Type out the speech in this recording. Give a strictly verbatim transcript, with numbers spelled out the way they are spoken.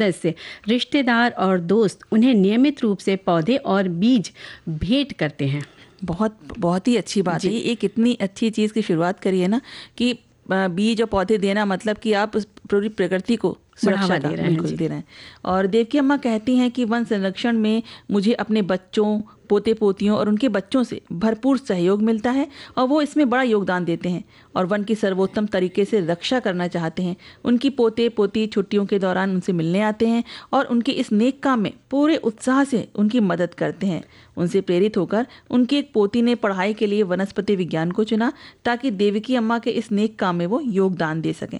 सदस्य, रिश्तेदार और दोस्त उन्हें नियमित रूप से पौधे और बीज भेंट करते हैं। बहुत बहुत ही अच्छी बात है। एक इतनी अच्छी चीज़ की शुरुआत करी है ना कि बीज और पौधे देना, मतलब कि आप पूरी प्रकृति को सुरक्षा दे रहे हैं। बिल्कुल दे रहे हैं। और देवकी अम्मा कहती हैं कि वन संरक्षण में मुझे अपने बच्चों, पोते पोतियों और उनके बच्चों से भरपूर सहयोग मिलता है और वो इसमें बड़ा योगदान देते हैं और वन की सर्वोत्तम तरीके से रक्षा करना चाहते हैं। उनकी पोते पोती छुट्टियों के दौरान उनसे मिलने आते हैं और उनके इस नेक काम में पूरे उत्साह से उनकी मदद करते हैं। उनसे प्रेरित होकर उनकी एक पोती ने पढ़ाई के लिए वनस्पति विज्ञान को चुना ताकि देवकी अम्मा के इस नेक काम में वो योगदान दे सकें।